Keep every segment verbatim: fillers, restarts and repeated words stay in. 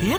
sedikit.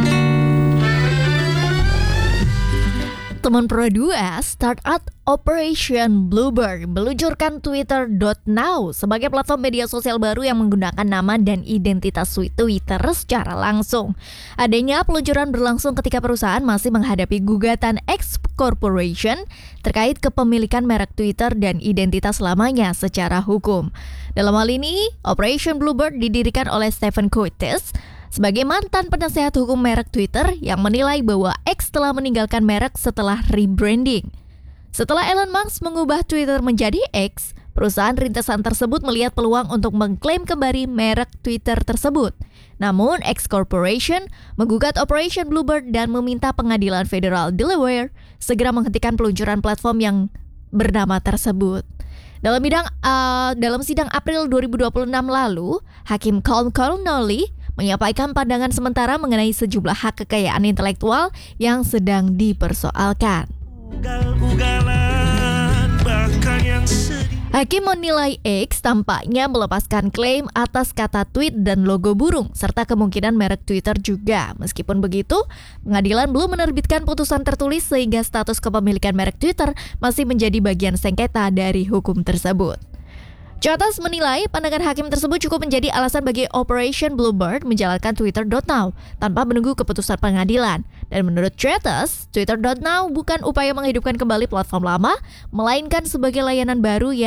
Teman Pro dua, startup Operation Bluebird meluncurkan Twitter dot now sebagai platform media sosial baru yang menggunakan nama dan identitas Twitter secara langsung. Adanya peluncuran berlangsung ketika perusahaan masih menghadapi gugatan X Corporation terkait kepemilikan merek Twitter dan identitas lamanya secara hukum. Dalam hal ini, Operation Bluebird didirikan oleh Stephen Curtis sebagai mantan penasehat hukum merek Twitter yang menilai bahwa X telah meninggalkan merek setelah rebranding. Setelah Elon Musk mengubah Twitter menjadi X, perusahaan rintisan tersebut melihat peluang untuk mengklaim kembali merek Twitter tersebut. Namun, X Corporation menggugat Operation Bluebird dan meminta pengadilan federal Delaware segera menghentikan peluncuran platform yang bernama tersebut. Dalam bidang uh, dalam sidang April dua ribu dua puluh enam lalu, Hakim Colm Connolly menyampaikan pandangan sementara mengenai sejumlah hak kekayaan intelektual yang sedang dipersoalkan. Hakim menilai X tampaknya melepaskan klaim atas kata tweet dan logo burung, serta kemungkinan merek Twitter juga. Meskipun begitu, pengadilan belum menerbitkan putusan tertulis sehingga status kepemilikan merek Twitter masih menjadi bagian sengketa dari hukum tersebut. Curtis menilai pandangan hakim tersebut cukup menjadi alasan bagi Operation Bluebird menjalankan Twitter dot now tanpa menunggu keputusan pengadilan. Dan menurut Curtis, Twitter dot now bukan upaya menghidupkan kembali platform lama, melainkan sebagai layanan baru yang